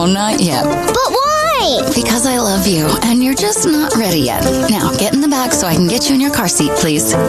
No, not yet. But why? Because I love you, and you're just not ready yet. Now, get in the back so I can get you in your car seat, please.